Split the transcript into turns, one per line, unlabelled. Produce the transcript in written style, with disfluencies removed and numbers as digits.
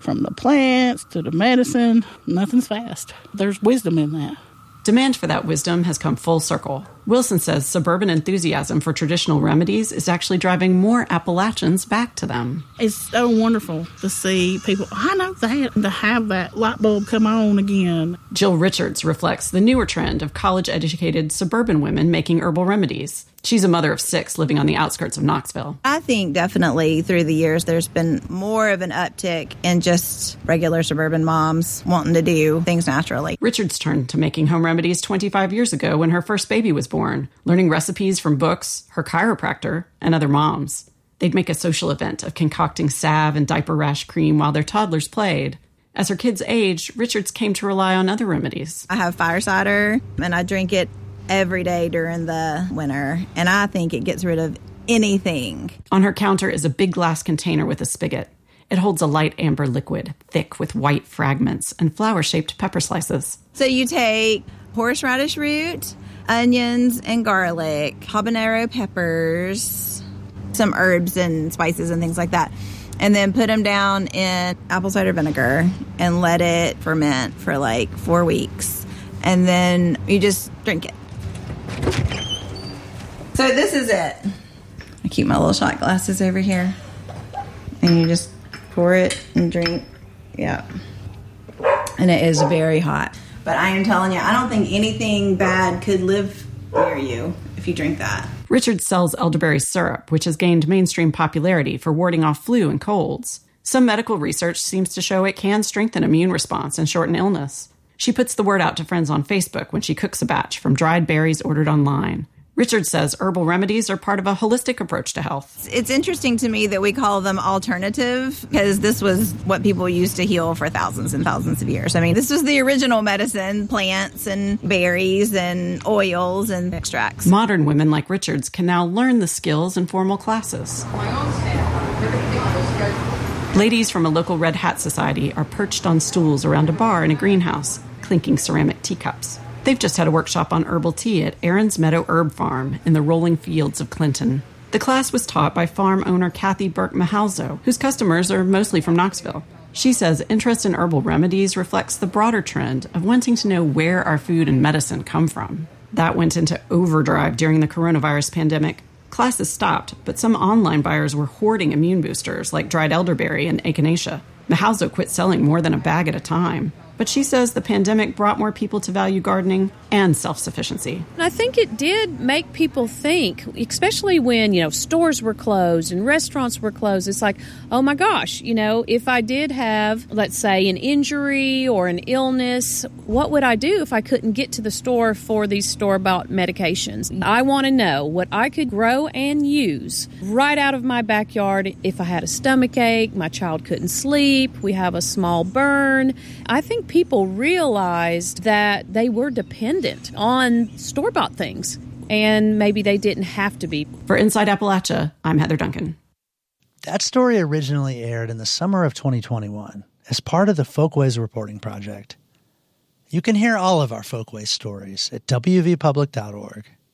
From the plants to the medicine, nothing's fast. There's wisdom in that.
Demand for that wisdom has come full circle. Wilson says suburban enthusiasm for traditional remedies is actually driving more Appalachians back to them.
It's so wonderful to see people, I know that, to have that light bulb come on again.
Jill Richards reflects the newer trend of college-educated suburban women making herbal remedies. She's a mother of 6 living on the outskirts of Knoxville.
I think definitely through the years there's been more of an uptick in just regular suburban moms wanting to do things naturally.
Richards turned to making home remedies 25 years ago when her first baby was born, learning recipes from books, her chiropractor, and other moms. They'd make a social event of concocting salve and diaper rash cream while their toddlers played. As her kids aged, Richards came to rely on other remedies.
I have fire cider, and I drink it every day during the winter, and I think it gets rid of anything.
On her counter is a big glass container with a spigot. It holds a light amber liquid, thick with white fragments and flower-shaped pepper slices.
So you take horseradish root, onions and garlic, habanero peppers, some herbs and spices and things like that, and then put them down in apple cider vinegar and let it ferment for like 4 weeks. And then you just drink it. So this is it. I keep my little shot glasses over here. And you just pour it and drink. Yeah. And it is very hot. But I am telling you, I don't think anything bad could live near you if you drink that.
Richard sells elderberry syrup, which has gained mainstream popularity for warding off flu and colds. Some medical research seems to show it can strengthen immune response and shorten illness. She puts the word out to friends on Facebook when she cooks a batch from dried berries ordered online. Richard says herbal remedies are part of a holistic approach to health.
It's interesting to me that we call them alternative because this was what people used to heal for thousands and thousands of years. I mean, this was the original medicine, plants and berries and oils and extracts.
Modern women like Richards can now learn the skills in formal classes. Ladies from a local Red Hat Society are perched on stools around a bar in a greenhouse, clinking ceramic teacups. They've just had a workshop on herbal tea at Aaron's Meadow Herb Farm in the rolling fields of Clinton. The class was taught by farm owner Kathy Burke Mahalzo, whose customers are mostly from Knoxville. She says interest in herbal remedies reflects the broader trend of wanting to know where our food and medicine come from. That went into overdrive during the coronavirus pandemic. Classes stopped, but some online buyers were hoarding immune boosters like dried elderberry and echinacea. Mahalzo quit selling more than a bag at a time. But she says the pandemic brought more people to value gardening and self-sufficiency.
I think it did make people think, especially when, stores were closed and restaurants were closed. It's like, oh my gosh, if I did have, let's say, an injury or an illness, what would I do if I couldn't get to the store for these store-bought medications? I want to know what I could grow and use right out of my backyard if I had a stomach ache, my child couldn't sleep, we have a small burn. I think people realized that they were dependent on store-bought things, and maybe they didn't have to be.
For Inside Appalachia, I'm Heather Duncan.
That story originally aired in the summer of 2021 as part of the Folkways Reporting Project. You can hear all of our Folkways stories at wvpublic.org.